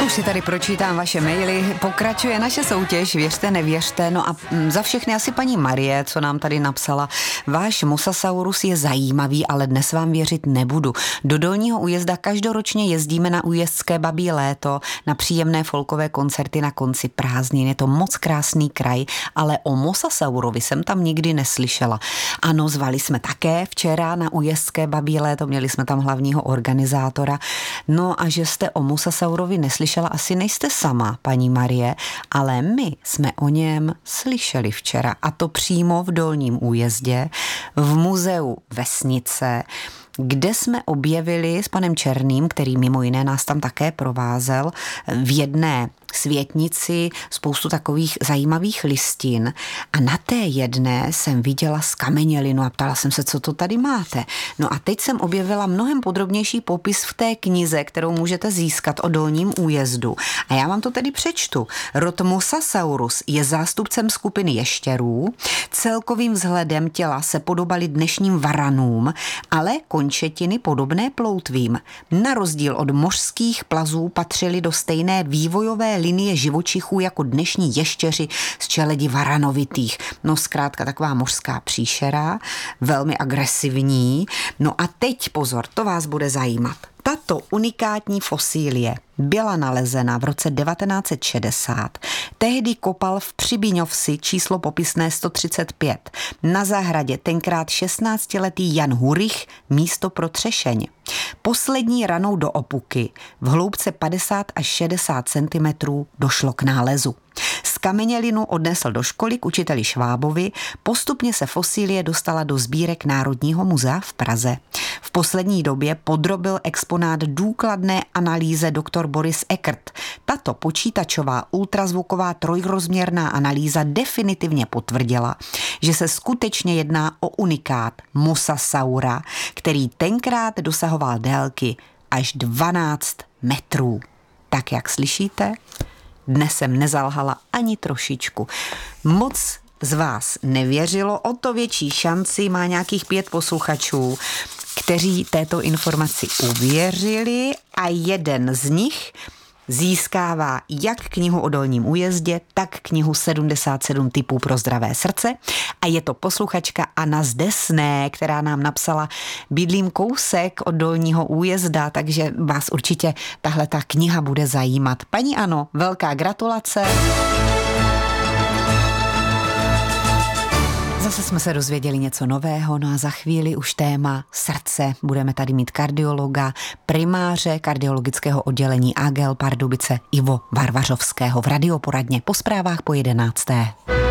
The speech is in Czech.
Už si tady pročítám vaše maily, pokračuje naše soutěž, věřte, nevěřte, no a za všechny asi paní Marie, co nám tady napsala, váš Mosasaurus je zajímavý, ale dnes vám věřit nebudu. Do Dolního Újezda každoročně jezdíme na újezdské babí léto, na příjemné folkové koncerty na konci prázdnin, je to moc krásný kraj, ale o Mosasaurovi jsem tam nikdy neslyšela. Ano, zvali jsme také včera na újezdské babí léto, měli jsme tam hlavního organizátora, no a že jste o Mosasaurovi neslyšela, asi nejste sama, paní Marie, ale my jsme o něm slyšeli včera, a to přímo v Dolním Újezdě, v muzeu Vesnice, kde jsme objevili s panem Černým, který mimo jiné nás tam také provázel, v jedné světnici spoustu takových zajímavých listin a na té jedné jsem viděla skamenělinu a ptala jsem se, co to tady máte. No a teď jsem objevila mnohem podrobnější popis v té knize, kterou můžete získat o Dolním Újezdu. A já vám to tedy přečtu. Rod Mosasaurus je zástupcem skupiny ještěrů, celkovým vzhledem těla se podobaly dnešním varanům, ale končetiny podobné ploutvím. Na rozdíl od mořských plazů patřily do stejné vývojové linie živočichů jako dnešní ještěři z čeledi varanovitých. No zkrátka taková mořská příšera, velmi agresivní. No a teď pozor, to vás bude zajímat. Tato unikátní fosílie byla nalezena v roce 1960. Tehdy kopal v Přibíňovsi číslo popisné 135. Na zahradě tenkrát 16letý Jan Hurich místo pro třešeň. Poslední ranou do opuky v hloubce 50 až 60 cm došlo k nálezu. Skamenělinu odnesl do školy k učiteli Švábovi, postupně se fosílie dostala do sbírek Národního muzea v Praze. V poslední době podrobil exponát důkladné analýze doktor Boris Eckert. Tato počítačová ultrazvuková trojrozměrná analýza definitivně potvrdila, že se skutečně jedná o unikát Mosasaura, který tenkrát dosahoval délky až 12 metrů. Tak jak slyšíte, dnes jsem nezalhala ani trošičku. Moc z vás nevěřilo, o to větší šanci má nějakých 5 posluchačů, kteří této informaci uvěřili, a jeden z nich získává jak knihu o Dolním Újezdě, tak knihu 77 tipů pro zdravé srdce. A je to posluchačka Anna z Desné, která nám napsala: bydlím kousek od Dolního Újezda, takže vás určitě tahle ta kniha bude zajímat. Paní Ano, velká gratulace. Zase jsme se dozvěděli něco nového, no a za chvíli už téma srdce. Budeme tady mít kardiologa, primáře kardiologického oddělení AGL Pardubice Ivo Varvařovského v radioporadně po zprávách po 11.